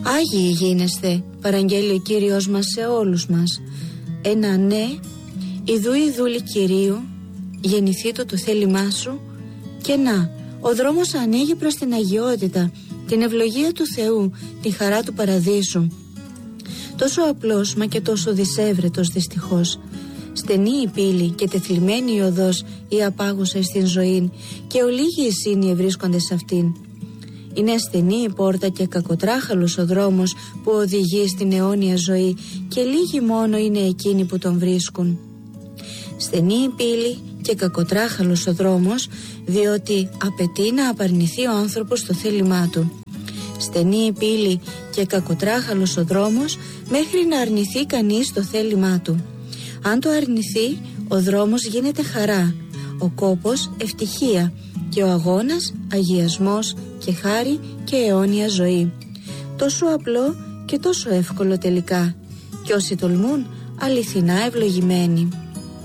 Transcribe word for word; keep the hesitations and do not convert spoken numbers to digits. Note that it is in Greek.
Άγιοι γίνεστε, παραγγέλει ο Κύριος μας σε όλους μας. Ένα ναι, ιδού η δούλη Κυρίου, γεννηθεί το το θέλημά σου. Και να, ο δρόμος ανοίγει προς την αγιότητα, την ευλογία του Θεού, τη χαρά του παραδείσου. Τόσο απλός μα και τόσο δυσέβρετος δυστυχώς. Στενή η πύλη και τεθλιμμένη η οδός, η απάγουσα στην ζωή, και ολίγοι οι σύνοι ευρίσκονται σε αυτήν. Είναι ασθενή η πόρτα και κακοτράχαλος ο δρόμος που οδηγεί στην αιώνια ζωή, και λίγοι μόνο είναι εκείνοι που τον βρίσκουν. Στενή η πύλη και κακοτράχαλος ο δρόμος, διότι απαιτεί να απαρνηθεί ο άνθρωπος το θέλημά του. Στενή η πύλη και κακοτράχαλος ο δρόμος, μέχρι να αρνηθεί κανείς το θέλημά του. Αν το αρνηθεί, ο δρόμος γίνεται χαρά, ο κόπος ευτυχία, και ο αγώνας αγιασμός και χάρη και αιώνια ζωή. Τόσο απλό και τόσο εύκολο τελικά, κι όσοι τολμούν αληθινά ευλογημένοι.